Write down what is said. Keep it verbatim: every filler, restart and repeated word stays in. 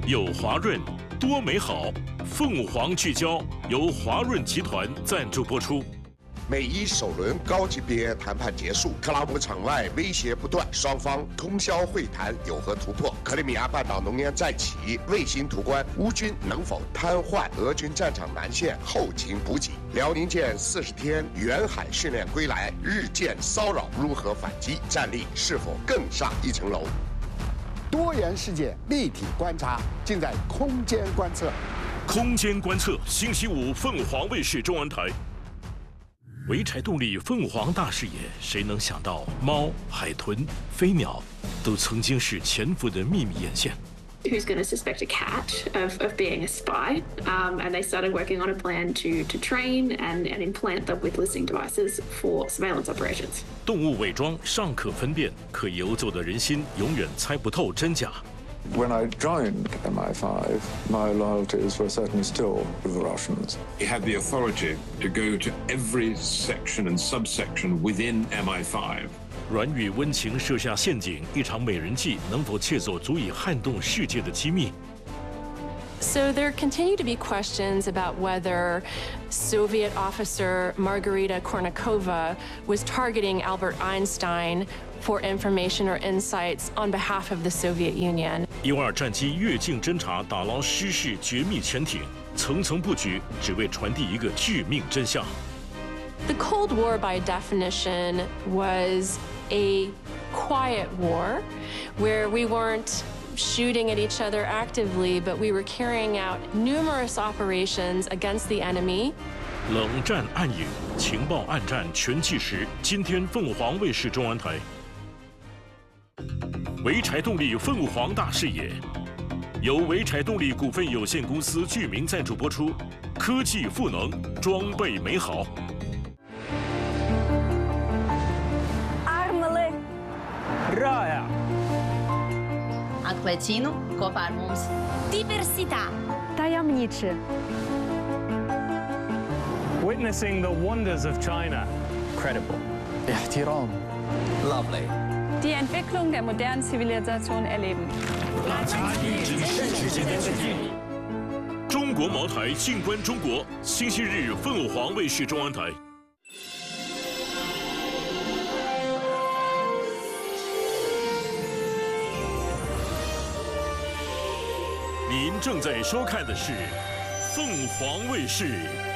有华润，多美好。凤凰聚焦由华润集团赞助播出。 美伊首轮高级别谈判结束，克拉姆场外威胁不断，双方通宵会谈有何突破？克里米亚半岛浓烟再起，卫星图关乌军能否瘫痪俄军战场南线后勤补给？辽宁舰四十天远海训练归来，日舰骚扰如何反击？战力是否更上一层楼？ 多元世界立体观察，尽在空间观测。 空间观测，星期五凤凰卫视中文台。潍柴动力凤凰大视野，谁能想到猫、海豚、飞鸟都曾经是潜伏的秘密眼线。 Who's going to suspect a cat of, of being a spy? Um, and they started working on a plan to, to train and, and implant them with listening devices for surveillance operations. 动物伪装尚可分辨，可游走的人心永远猜不透真假。 When I joined M I five, my loyalties were certainly still with the Russians. He had the authority to go to every section and subsection within M I five. 软语温情设下陷阱，一场美人计能否窃走足以撼动世界的机密？ So there continue to be questions about whether Soviet officer Margarita Kornikova was targeting Albert Einstein for information or insights on behalf of the Soviet Union. U 二战机越境侦察，打捞失事绝密潜艇，层层布局，只为传递一个致命真相。 The Cold War, by definition, was a quiet war where we weren't shooting at each other actively, but we were carrying out numerous operations against the enemy. 冷战暗影，情报暗战全纪实。今天凤凰卫视中文台。潍柴动力凤凰大视野，由潍柴动力股份有限公司居民赞助播出。科技赋能，装备美好。 Armele. Rāja. Atklācīnu kopā ar mums. Diversitā. Tajemniczy. Witnessing the wonders of China. Credible. احترام. Lovely. Die Entwicklung der modernen Zivilisation erleben. 中国茅台，静观中国。星期日，凤凰卫视中文台。 您正在收看的是凤凰卫视